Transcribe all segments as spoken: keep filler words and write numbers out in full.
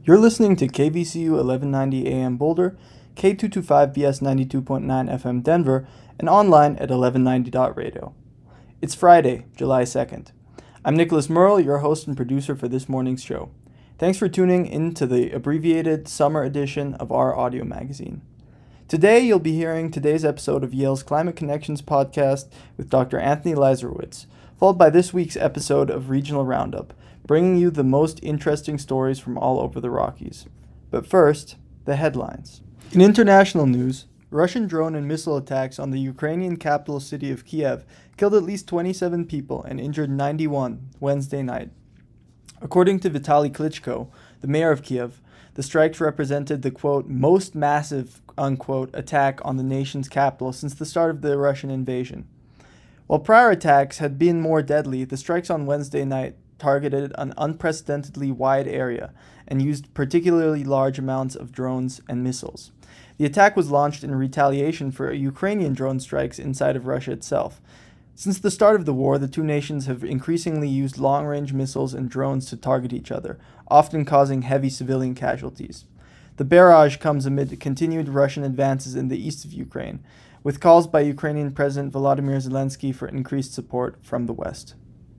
You're listening to K V C U eleven ninety A M Boulder, K two twenty-five B S ninety-two point nine F M Denver, and online at eleven ninety dot radio. It's Friday, July second. I'm Nicholas Merle, your host and producer for this morning's show. Thanks for tuning in to the abbreviated summer edition of our audio magazine. Today, you'll be hearing today's episode of Yale's Climate Connections podcast with Doctor Anthony Leiserowitz, followed by this week's episode of Regional Roundup, bringing you the most interesting stories from all over the Rockies. But first, the headlines. In international news, Russian drone and missile attacks on the Ukrainian capital city of Kiev killed at least twenty-seven people and injured ninety-one Wednesday night. According to Vitaly Klitschko, the mayor of Kiev, the strikes represented the, quote, most massive, unquote, attack on the nation's capital since the start of the Russian invasion. While prior attacks had been more deadly, the strikes on Wednesday night targeted an unprecedentedly wide area and used particularly large amounts of drones and missiles. The attack was launched in retaliation for Ukrainian drone strikes inside of Russia itself. Since the start of the war, the two nations have increasingly used long-range missiles and drones to target each other, often causing heavy civilian casualties. The barrage comes amid continued Russian advances in the east of Ukraine, with calls by Ukrainian President Volodymyr Zelensky for increased support from the West.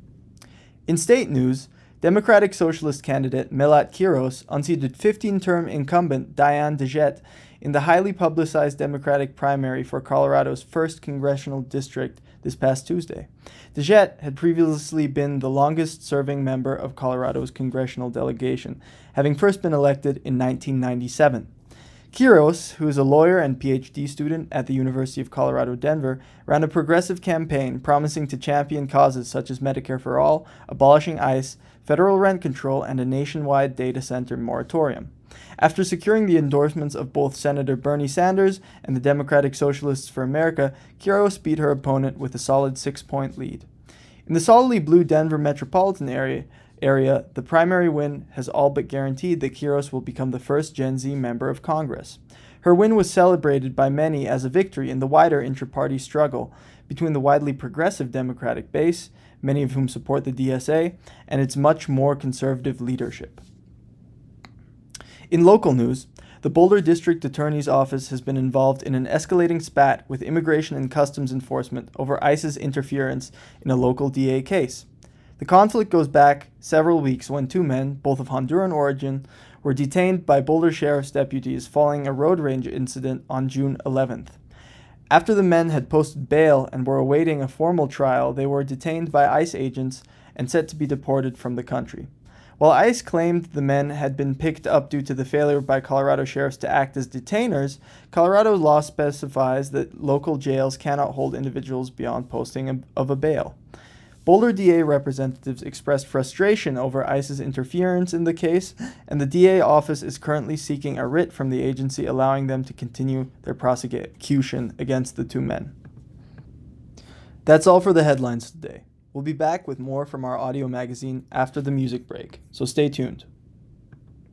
In state news, Democratic Socialist candidate Melat Kiros unseated fifteen-term incumbent Diane DeJette in the highly publicized Democratic primary for Colorado's first congressional district this past Tuesday. DeJette had previously been the longest-serving member of Colorado's congressional delegation, having first been elected in nineteen ninety-seven. Kiros, who is a lawyer and P H D student at the University of Colorado Denver, ran a progressive campaign promising to champion causes such as Medicare for All, abolishing ICE, federal rent control, and a nationwide data center moratorium. After securing the endorsements of both Senator Bernie Sanders and the Democratic Socialists for America, Kiros beat her opponent with a solid six-point lead. In the solidly blue Denver metropolitan area, area, the primary win has all but guaranteed that Kiros will become the first Gen Z member of Congress. Her win was celebrated by many as a victory in the wider intra-party struggle between the widely progressive Democratic base, many of whom support the D S A, and its much more conservative leadership. In local news, the Boulder District Attorney's Office has been involved in an escalating spat with Immigration and Customs Enforcement over ICE's interference in a local D A case. The conflict goes back several weeks when two men, both of Honduran origin, were detained by Boulder Sheriff's deputies following a road rage incident on June eleventh. After the men had posted bail and were awaiting a formal trial, they were detained by ICE agents and set to be deported from the country. While ICE claimed the men had been picked up due to the failure by Colorado sheriffs to act as detainers, Colorado law specifies that local jails cannot hold individuals beyond posting of a bail. Boulder D A representatives expressed frustration over ICE's interference in the case, and the D A office is currently seeking a writ from the agency allowing them to continue their prosecution against the two men. That's all for the headlines today. We'll be back with more from our audio magazine after the music break, so stay tuned.